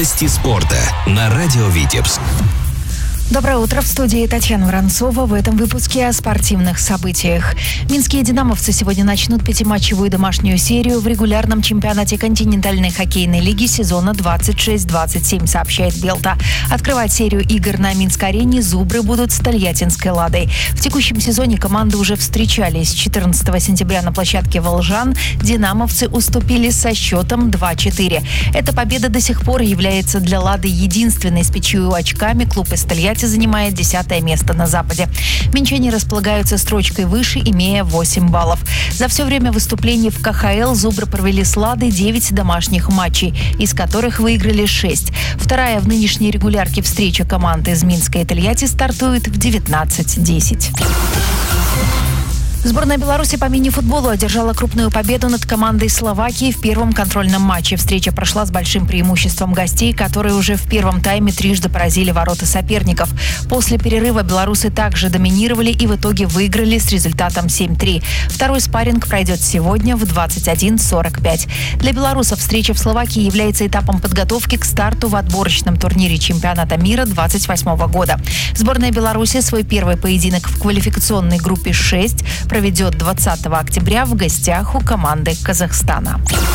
Новости спорта на радио Витебск. Доброе утро, в студии Татьяна Воронцова. В этом выпуске о спортивных событиях. Минские «Динамовцы» сегодня начнут пятиматчевую домашнюю серию в регулярном чемпионате континентальной хоккейной лиги сезона 26-27, сообщает Белта. Открывать серию игр на Минск-арене «Зубры» будут с тольяттинской «Ладой». В текущем сезоне команды уже встречались. 14 сентября на площадке «Волжан» «Динамовцы» уступили со счетом 2-4. Эта победа до сих пор является для «Лады» единственной с 5 очками. Клуб из Тольятти занимает 10-е место на Западе. Минчане располагаются строчкой выше, имея 8 баллов. За все время выступлений в КХЛ «Зубры» провели с «Ладой» 9 домашних матчей, из которых выиграли 6. Вторая в нынешней регулярке встреча команд из Минска и Тольятти стартует в 19:10. Сборная Беларуси по мини-футболу одержала крупную победу над командой Словакии в первом контрольном матче. Встреча прошла с большим преимуществом гостей, которые уже в первом тайме трижды поразили ворота соперников. После перерыва белорусы также доминировали и в итоге выиграли с результатом 7-3. Второй спарринг пройдет сегодня в 21:45. Для белорусов встреча в Словакии является этапом подготовки к старту в отборочном турнире чемпионата мира 2028 года. Сборная Беларуси свой первый поединок в квалификационной группе 6 проведет 20 октября в гостях у команды Казахстана.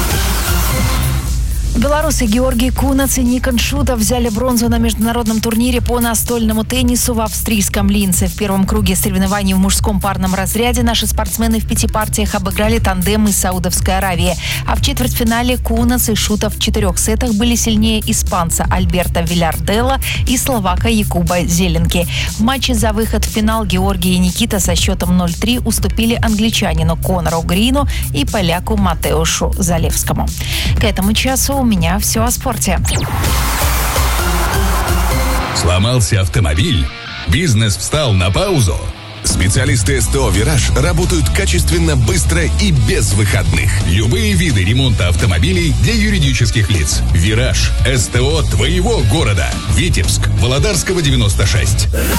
Белорусы Георгий Кунац и Никон Шутов взяли бронзу на международном турнире по настольному теннису в австрийском Линце. В первом круге соревнований в мужском парном разряде наши спортсмены в 5 партиях обыграли тандем из Саудовской Аравии. А в четвертьфинале Кунац и Шутов в 4 сетах были сильнее испанца Альберто Вильярделла и словака Якуба Зеленки. В матче за выход в финал Георгий и Никита со счетом 0-3 уступили англичанину Конору Грину и поляку Матеушу Залевскому. К этому часу у меня все о спорте. Сломался автомобиль? Бизнес встал на паузу? Специалисты СТО «Вираж» работают качественно, быстро и без выходных. Любые виды ремонта автомобилей для юридических лиц. «Вираж» – СТО твоего города. Витебск, Володарского, 96.